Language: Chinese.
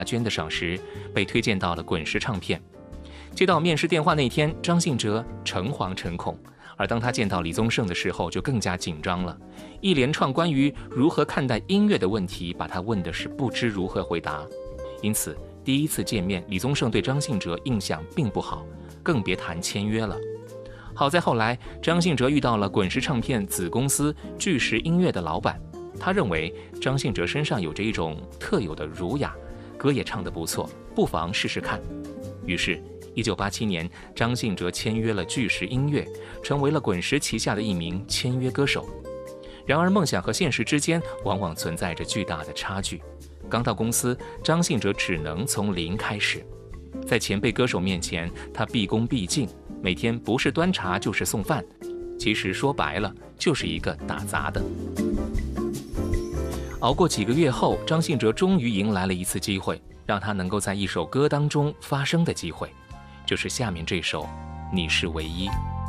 娟的赏识，被推荐到了滚石唱片。接到面试电话那天，张信哲诚惶诚恐，而当他见到李宗盛的时候，就更加紧张了。一连串关于如何看待音乐的问题，把他问的是不知如何回答。因此，第一次见面，李宗盛对张信哲印象并不好，更别谈签约了。好在后来，张信哲遇到了滚石唱片子公司巨石音乐的老板，他认为张信哲身上有着一种特有的儒雅，歌也唱得不错，不妨试试看。于是1987年，张信哲签约了巨石音乐，成为了滚石旗下的一名签约歌手。然而，梦想和现实之间往往存在着巨大的差距。刚到公司，张信哲只能从零开始。在前辈歌手面前，他毕恭毕敬，每天不是端茶就是送饭，其实说白了就是一个打杂的。熬过几个月后，张信哲终于迎来了一次机会，让他能够在一首歌当中发声的机会，就是下面这首《你是唯一》。